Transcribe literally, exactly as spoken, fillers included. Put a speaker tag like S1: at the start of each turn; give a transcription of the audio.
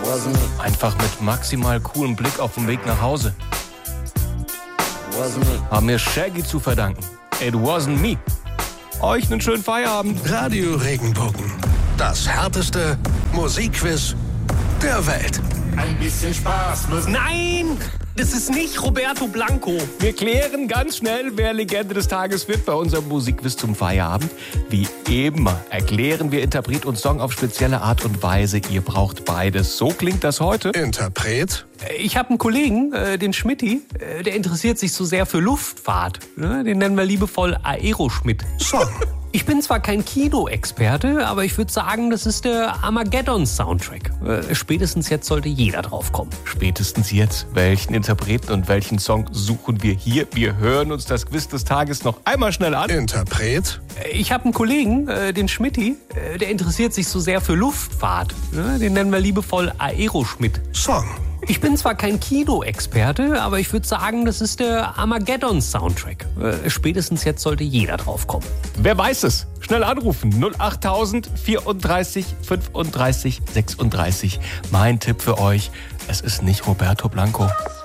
S1: Einfach mit maximal coolem Blick auf den Weg nach Hause. Haben wir Shaggy zu verdanken. It wasn't me. Euch einen schönen Feierabend.
S2: Radio Regenbogen. Das härteste Musikquiz der Welt.
S3: Ein bisschen Spaß müssen.
S1: Nein! Das ist nicht Roberto Blanco. Wir klären ganz schnell, wer Legende des Tages wird bei unserem Musikquiz zum Feierabend. Wie immer erklären wir Interpret und Song auf spezielle Art und Weise. Ihr braucht beides. So klingt das heute.
S2: Interpret.
S4: Ich habe einen Kollegen, äh, den Schmidti, äh, der interessiert sich so sehr für Luftfahrt. Ne? Den nennen wir liebevoll Aeroschmidt.
S2: Song.
S4: Ich bin zwar kein Kino-Experte, aber ich würde sagen, das ist der Armageddon-Soundtrack. Äh, spätestens jetzt sollte jeder drauf kommen.
S1: Spätestens jetzt. Welchen Interpreten und welchen Song suchen wir hier? Wir hören uns das Quiz des Tages noch einmal schnell an.
S2: Interpret.
S4: Ich habe einen Kollegen, äh, den Schmidti, äh, der interessiert sich so sehr für Luftfahrt. Ne? Den nennen wir liebevoll Aeroschmidt.
S2: Song.
S4: Ich bin zwar kein Kino-Experte, aber ich würde sagen, das ist der Armageddon-Soundtrack. Äh, spätestens jetzt sollte jeder drauf kommen.
S1: Wer weiß es? Schnell anrufen. null achttausend vierunddreißig fünfunddreißig sechsunddreißig. Mein Tipp für euch, es ist nicht Roberto Blanco.